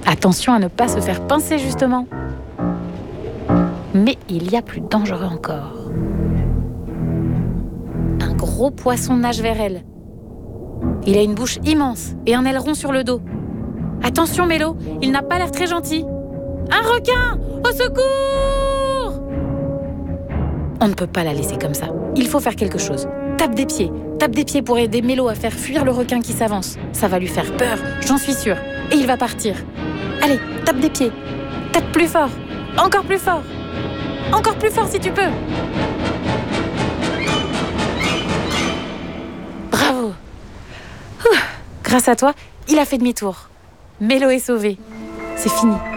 Attention à ne pas se faire pincer justement. Mais il y a plus dangereux encore. Un gros poisson nage vers elle. Il a une bouche immense et un aileron sur le dos. Attention Mélo, il n'a pas l'air très gentil. Un requin! Au secours! On ne peut pas la laisser comme ça. Il faut faire quelque chose. Tape des pieds pour aider Mélo à faire fuir le requin qui s'avance. Ça va lui faire peur, j'en suis sûre. Et il va partir. Allez, tape des pieds. Tape plus fort. Encore plus fort. Encore plus fort si tu peux. Bravo. Grâce à toi, il a fait demi-tour. Mélo est sauvé. C'est fini.